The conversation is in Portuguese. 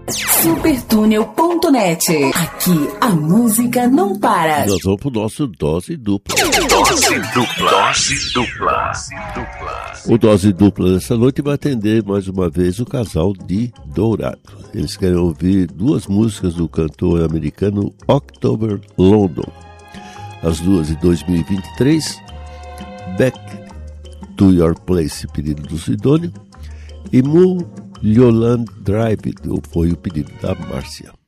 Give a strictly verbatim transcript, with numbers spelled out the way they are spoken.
Supertúnel ponto net. Aqui a música não para. Nós vamos pro nosso Dose Dupla. Dose Dupla. Dose Dupla. O Dose Dupla dessa noite vai atender mais uma vez o casal de Dourado. Eles querem ouvir duas músicas do cantor americano October London. As duas de dois mil e vinte e três, Back to Your Place, pedido do Sidônio, e Mulholland Drive, foi o pedido da Márcia.